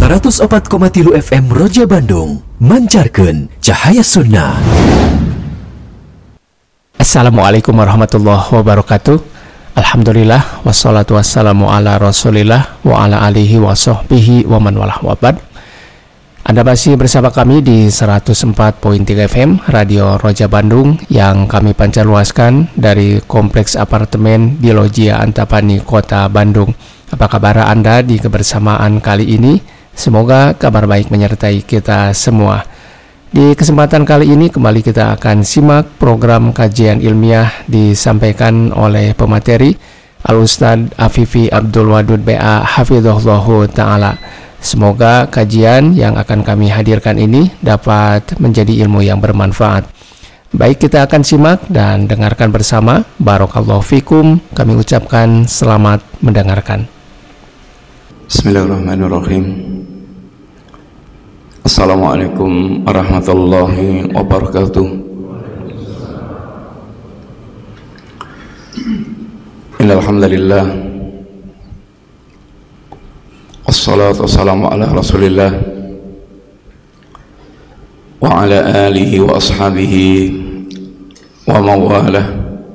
104,3 FM Roja Bandung mancarkan cahaya sunnah. Assalamualaikum warahmatullahi wabarakatuh. Alhamdulillah wassalatu wassalamu ala rasulillah wa ala alihi wa sahbihi wa man walah wabad. Anda masih bersama kami di 104.3 FM Radio Roja Bandung yang kami pancarluaskan dari Kompleks Apartemen di Loggia Antapani, Kota Bandung. Apa kabar Anda di kebersamaan kali ini? Semoga kabar baik menyertai kita semua. Di kesempatan kali ini kembali kita akan simak program kajian ilmiah disampaikan oleh pemateri Al-Ustadz Afifi Abdul Wadud BA Hafidhullahu Ta'ala. Semoga kajian yang akan kami hadirkan ini dapat menjadi ilmu yang bermanfaat. Baik, kita akan simak dan dengarkan bersama. Barakallahu fikum. Kami ucapkan selamat mendengarkan. Bismillahirrahmanirrahim. Assalamualaikum warahmatullahi wabarakatuh. Innal hamdalillah wassalatu wassalamu ala Rasulillah wa ala alihi wa ashabihi wa mawalah.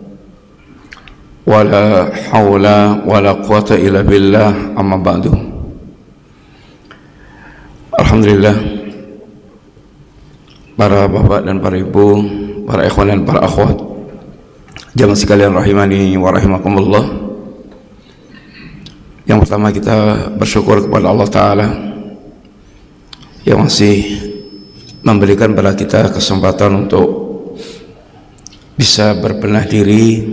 Wala hawla wala quwata illa billah, amma ba'du. Alhamdulillah, para bapak dan para ibu, para ikhwan dan para akhwat, jamaah sekalian rahimani wa rahimakumullah. Yang pertama kita bersyukur kepada Allah Ta'ala yang masih memberikan kepada kita kesempatan untuk bisa berbenah diri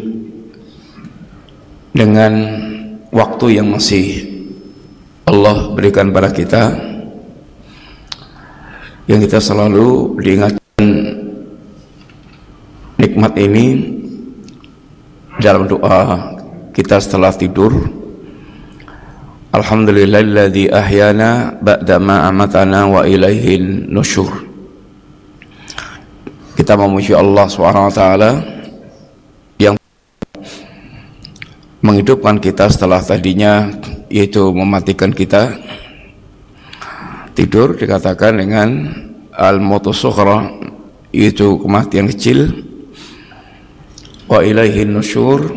dengan waktu yang masih Allah berikan pada kita, yang kita selalu diingatkan nikmat ini dalam doa kita setelah tidur. Alhamdulillahilladzi ahyana ba'dama amatana wa ilaihin nusyur. Kita memuji Allah SWT yang menghidupkan kita setelah tadinya yaitu mematikan kita. Tidur dikatakan dengan al-mautu sughra, yaitu kematian kecil, wa ilaihin nusyur,